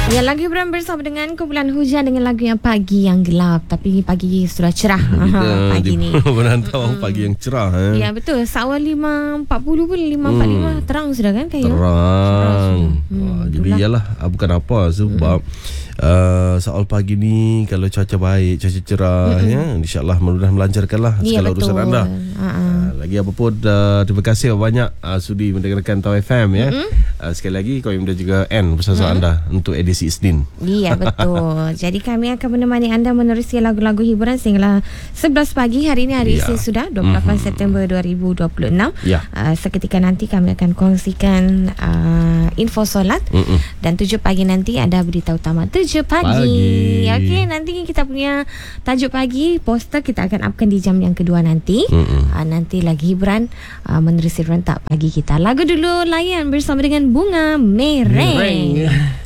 Ya, lagu hiburan bersama dengan kumpulan hujan dengan lagu yang pagi yang gelap tapi pagi sudah cerah. Pagi ni menantau pagi yang cerah. Ya, betul. Seawal 5.40 pun 5.45 terang sudah kan kayu. Terang. Jadi ialah bukan apa sebab soal pagi ni kalau cuaca baik, cuaca cerah ya, insya-Allah mudah melancarkanlah segala urusan anda. Lagi apa pun terima kasih banyak sudi mendengarkan Tau FM ya. Sekali lagi kami dan juga N bersama anda untuk edisi Isnin. Ya, betul. Jadi kami akan menemani anda menerusi lagu-lagu hiburan sehingga 11 pagi. Hari ini hari Isnin sudah 28 September 2026. Seketika nanti kami akan kongsikan info solat dan 7 pagi nanti ada berita utama 7 pagi. Okey, nanti kita punya tajuk pagi poster kita akan upkan di jam yang kedua nanti. Nanti lagi hiburan menerusi rentak pagi kita. Lagu dulu layan bersama dengan Bunga Mereng.